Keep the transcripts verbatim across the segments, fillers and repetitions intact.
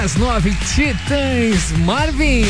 As nove, Titãs, Marvin.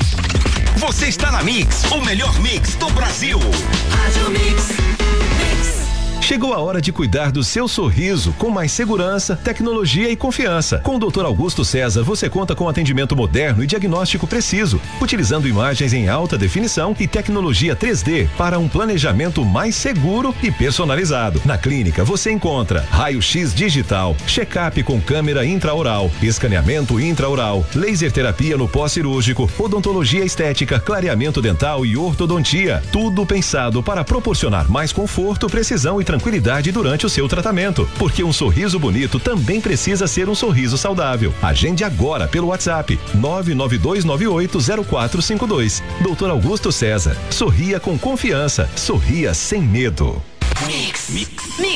Você está na Mix, o melhor mix do Brasil. Rádio Mix. Mix. Chegou a hora de cuidar do seu sorriso com mais segurança, tecnologia e confiança. Com o doutor Augusto César, você conta com atendimento moderno e diagnóstico preciso, utilizando imagens em alta definição e tecnologia três D para um planejamento mais seguro e personalizado. Na clínica, você encontra raio-x digital, check-up com câmera intraoral, escaneamento intraoral, laser terapia no pós-cirúrgico, odontologia estética, clareamento dental e ortodontia. Tudo pensado para proporcionar mais conforto, precisão e tranquilidade durante o seu tratamento, porque um sorriso bonito também precisa ser um sorriso saudável. Agende agora pelo WhatsApp nove nove dois nove oito zero quatro cinco dois. doutor Augusto César. Sorria com confiança. Sorria sem medo. Mix. Mix. Mix.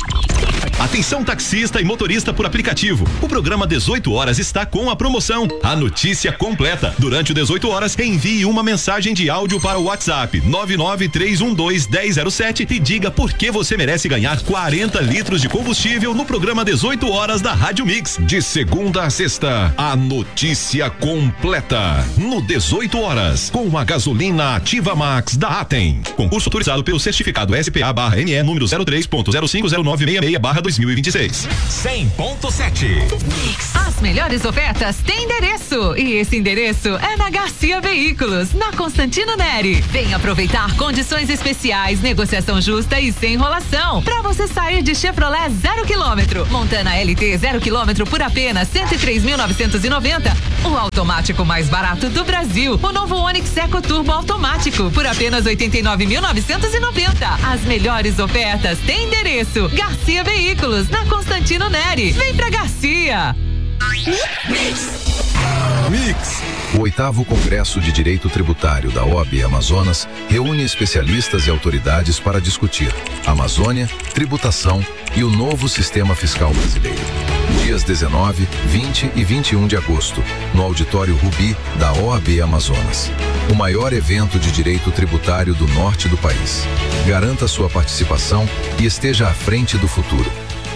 Atenção taxista e motorista por aplicativo. O programa dezoito horas está com a promoção. A notícia completa. Durante o dezoito horas, envie uma mensagem de áudio para o WhatsApp nove nove três um dois um zero zero sete e diga por que você merece ganhar quarenta litros de combustível no programa dezoito horas da Rádio Mix. De segunda a sexta, a notícia completa. No dezoito horas, com a gasolina Ativa Max da Atem. Concurso autorizado pelo certificado S P A barra M E número zero três ponto zero cinco zero nove seis seis barra dois mil e vinte e seis. cem ponto sete. As melhores ofertas têm endereço e esse endereço é na Garcia Veículos, na Constantino Neri. Vem aproveitar condições especiais, negociação justa e sem enrolação. Pra você sair de Chevrolet zero quilômetro, Montana L T zero quilômetro por apenas cento e três mil novecentos e noventa. O automático mais barato do Brasil. O novo Onix Eco Turbo automático por apenas oitenta e nove mil novecentos e noventa. As melhores ofertas têm endereço Garcia Veículos, na Constantino Neri. Vem pra Garcia. Mix. Mix. O oitavo Congresso de Direito Tributário da O A B Amazonas reúne especialistas e autoridades para discutir Amazônia, tributação e o novo sistema fiscal brasileiro. Dias dezenove, vinte e vinte e um de agosto, no Auditório Rubi da O A B Amazonas. O maior evento de direito tributário do norte do país. Garanta sua participação e esteja à frente do futuro.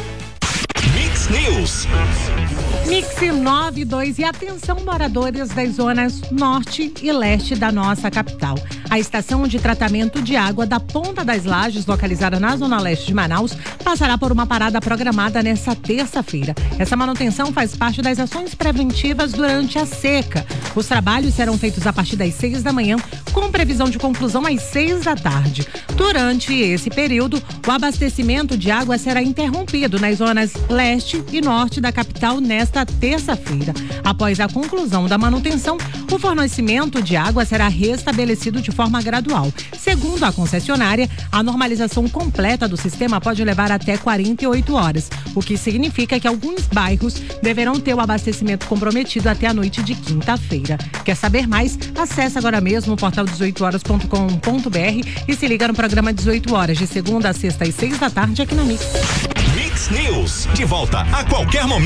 Mix News. Mix nove dois e atenção moradores das zonas norte e leste da nossa capital. A estação de tratamento de água da Ponta das Lajes, localizada na zona leste de Manaus, passará por uma parada programada nesta terça-feira. Essa manutenção faz parte das ações preventivas durante a seca. Os trabalhos serão feitos a partir das seis da manhã, com previsão de conclusão às seis da tarde. Durante esse período, o abastecimento de água será interrompido nas zonas leste e norte da capital nesta terça-feira. Após a conclusão da manutenção, o fornecimento de água será restabelecido de forma gradual. Segundo a concessionária, a normalização completa do sistema pode levar até quarenta e oito horas, o que significa que alguns bairros deverão ter o abastecimento comprometido até a noite de quinta-feira. Quer saber mais? Acesse agora mesmo o portal dezoito horas ponto com ponto br e se liga no programa dezoito horas, de segunda a sexta às seis da tarde aqui na Mix. Mix News, de volta a qualquer momento.